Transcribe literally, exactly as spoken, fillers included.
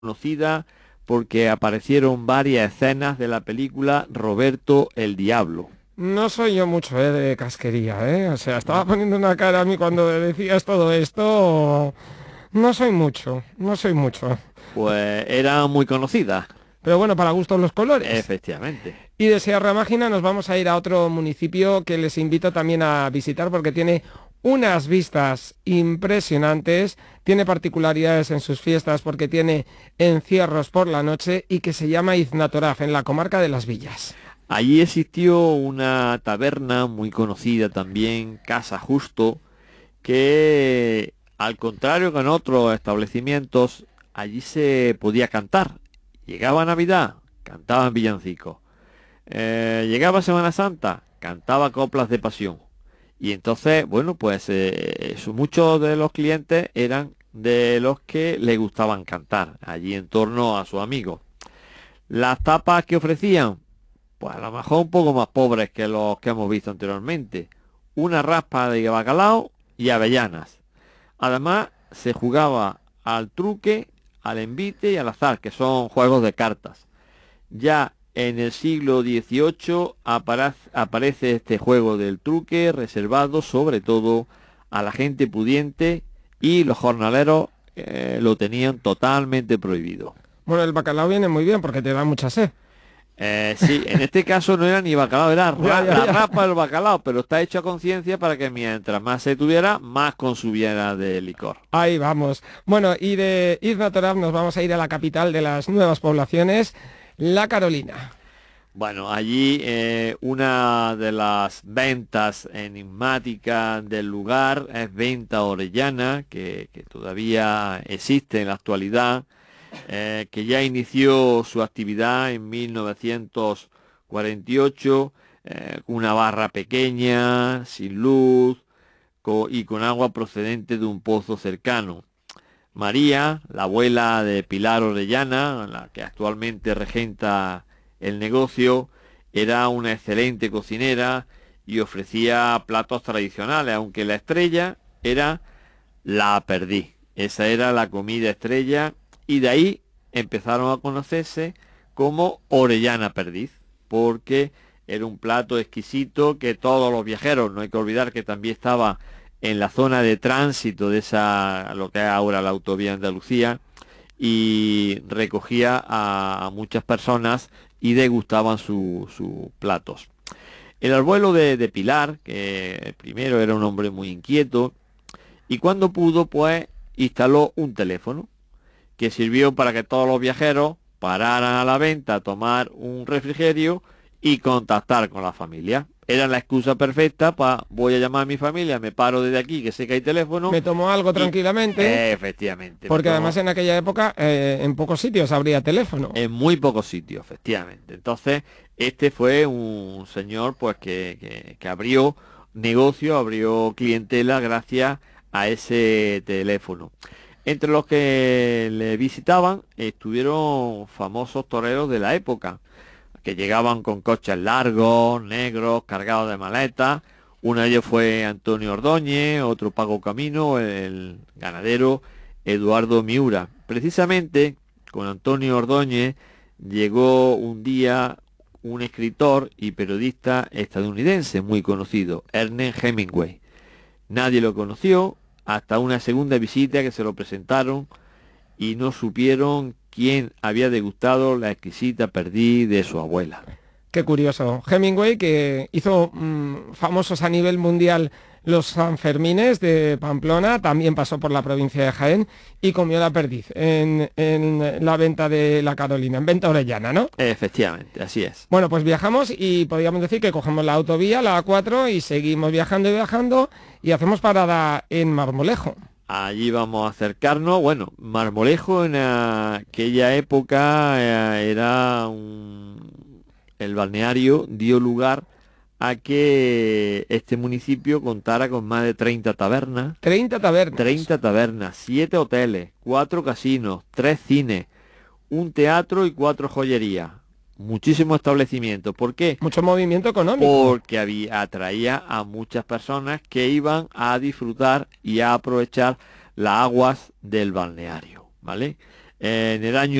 conocida porque aparecieron varias escenas de la película Roberto el Diablo. No soy yo mucho, eh, de casquería, ¿eh? O sea, estaba No. poniendo una cara a mí cuando decías todo esto. No soy mucho, no soy mucho. Pues era muy conocida, Pero bueno, para gustos los colores. efectivamente. Y de Sierra Mágina nos vamos a ir a otro municipio que les invito también a visitar porque tiene unas vistas impresionantes, tiene particularidades en sus fiestas porque tiene encierros por la noche y que se llama Iznatoraf, en la comarca de Las Villas. Allí existió una taberna muy conocida también, Casa Justo, que al contrario que en otros establecimientos, allí se podía cantar. Llegaba Navidad, cantaban villancicos. Eh, llegaba Semana Santa, cantaba coplas de pasión. Y entonces, bueno, pues eh, eso, muchos de los clientes eran de los que le gustaban cantar, allí en torno a sus amigos. Las tapas que ofrecían, pues a lo mejor un poco más pobres que los que hemos visto anteriormente. Una raspa de bacalao y avellanas. Además, se jugaba al truque, al envite y al azar, que son juegos de cartas. Ya en el siglo dieciocho aparece, aparece este juego del truque reservado sobre todo a la gente pudiente y los jornaleros eh, lo tenían totalmente prohibido. Bueno, el bacalao viene muy bien porque te da mucha sed. Eh, sí, en este caso no era ni bacalao, era Ya, ra- ya, la ya. rapa del bacalao, pero está hecho a conciencia para que mientras más se tuviera, más consumiera de licor. Ahí vamos. Bueno, y de Iznatoraf nos vamos a ir a la capital de las nuevas poblaciones, La Carolina. Bueno, allí eh, una de las ventas enigmáticas del lugar es Venta Orellana, que, que todavía existe en la actualidad, eh, que ya inició su actividad en mil novecientos cuarenta y ocho, eh, con una barra pequeña, sin luz co- y con agua procedente de un pozo cercano. María, la abuela de Pilar Orellana, la que actualmente regenta el negocio, era una excelente cocinera y ofrecía platos tradicionales, aunque la estrella era la perdiz. Esa era la comida estrella y de ahí empezaron a conocerse como Orellana Perdiz, porque era un plato exquisito que todos los viajeros, no hay que olvidar que también estaba en la zona de tránsito de esa, lo que es ahora la autovía Andalucía, y recogía a, a muchas personas y degustaban su- sus platos. El abuelo de, de Pilar, que primero era un hombre muy inquieto, y cuando pudo, pues instaló un teléfono que sirvió para que todos los viajeros pararan a la venta a tomar un refrigerio y contactar con la familia. Era la excusa perfecta para voy a llamar a mi familia, me paro desde aquí, que sé que hay teléfono, Me tomo algo y tranquilamente, eh, efectivamente, me porque además tomo en aquella época eh, en pocos sitios habría teléfono. en muy pocos sitios, efectivamente. Entonces, este fue un señor pues que, que, que abrió negocio, abrió clientela gracias a ese teléfono. Entre los que le visitaban estuvieron famosos toreros de la época, que llegaban con coches largos, negros, cargados de maletas. Uno de ellos fue Antonio Ordóñez, otro Paco Camino, el ganadero Eduardo Miura. Precisamente con Antonio Ordóñez llegó un día un escritor y periodista estadounidense muy conocido, Ernest Hemingway. Nadie lo conoció hasta una segunda visita que se lo presentaron y no supieron quién había degustado la exquisita perdiz de su abuela. Qué curioso. Hemingway, que hizo mm, famosos a nivel mundial los Sanfermines de Pamplona, también pasó por la provincia de Jaén y comió la perdiz en, en la venta de La Carolina, en venta orellana, ¿no? Efectivamente, así es. Bueno, pues viajamos y podríamos decir que cogemos la autovía, la A cuatro, y seguimos viajando y viajando y hacemos parada en Marmolejo. Allí vamos a acercarnos. Bueno, Marmolejo en aquella época eh, era un... el balneario dio lugar a que este municipio contara con más de treinta tabernas, treinta tabernas. treinta tabernas, siete hoteles, cuatro casinos, tres cines, un teatro y cuatro joyerías. Muchísimos establecimientos. ¿Por qué? Mucho movimiento económico. Porque había, atraía a muchas personas que iban a disfrutar y a aprovechar las aguas del balneario, ¿vale? en el año